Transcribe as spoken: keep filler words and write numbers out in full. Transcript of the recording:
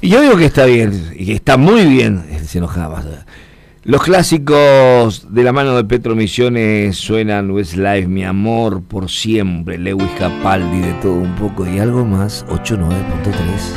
Y yo digo que está bien, y que está muy bien, se enojaba. Los clásicos de la mano de Petro Misiones suenan Westlife, Mi Amor por Siempre, Lewis Capaldi, de todo un poco y algo más, ochenta y nueve punto tres.